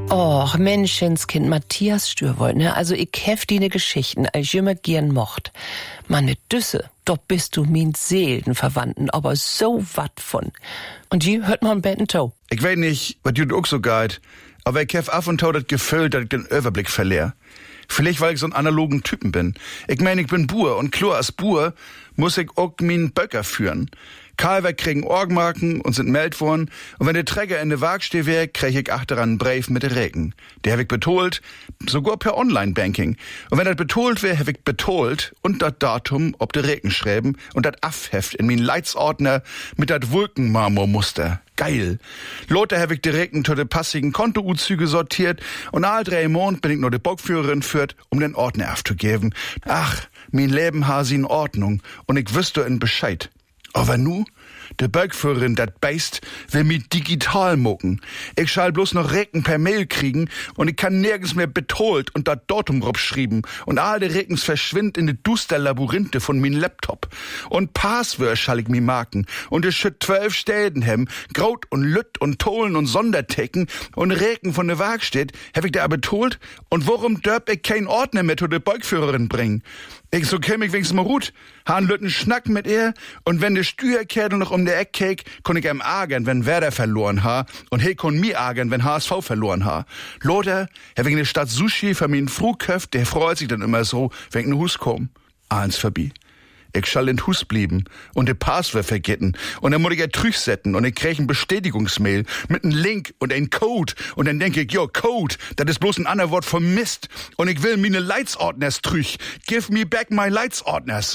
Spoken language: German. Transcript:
Och, Menschenskind, Matthias Stürwold, ne? Also ich hef die ne Geschichten, als ich immer gern mocht. Manne Düsse, doch bist du min Seelenverwandten, aber so wat von. Und die hört man betten Toe. Ich weiß nicht, was du auch so geht, aber ich hef af und zu das Gefühl, dass ich den Überblick verliere. Vielleicht, weil ich so ein analogen Typen bin. Ich meine, ich bin Buhr und klar als Buhr muss ich auch min Böcker führen. Kalver kriegen Orgmarken und sind meldt worden. Und wenn der Träger in der Waagsteh wär, krieg ich achteran einen Brief mit der Reken. Der hab ich betolt, sogar per Online-Banking. Und wenn das betolt wär, hab ich betolt und das Datum ob der Reken schreiben und das Affheft in min Leitsordner mit dat Wolkenmarmormuster. Geil. Lothar hab ich direkt zu de passigen Kontouzüge sortiert und all 3 Monate bin ich nur de Bockführerin führt, um den Ordner aufzugeben. Ach, mein Leben ha sie in Ordnung und ich wüsste in Bescheid. Aber nu, de Böckführerin, dat Beist, will mich digital mucken. Ich schall bloß noch Reken per Mail kriegen und ich kann nirgends mehr betolt und dat Datum schrieben und all de Rekens verschwind in de duster Labyrinthe von min Laptop. Und Passwörter schall ich mi marken und es schütt 12 Städen hem, Graut und Lütt und Tolen und Sondertecken und Reken von de Waagstedt, hab ich da betolt und warum dörp ich kein Ordner mehr zu de Böckführerin bringen? Ich so käm ich wenigstens mal gut, han Lütten Schnack mit ihr und wenn de Steuerkerdel noch um der Eck keek, kon ich ihm ärgern, wenn Werder verloren ha und he kon mi ärgern, wenn HSV verloren ha. Lothar, hab ich in der Stadt Sushi für min Fruhköft, der freut sich dann immer so, wenn ich in Hus komm. Eins vorbei. Ich schall in Hus blieben und de Passwort vergessen und dann muss ich trüch setzen und ich krieg ein Bestätigungsmail mit einem Link und ein Code und dann denke ich, jo, Code, das ist bloß ein anderes Wort für Mist und ich will mine Leitsordners trüch. Give me back my Leitsordners.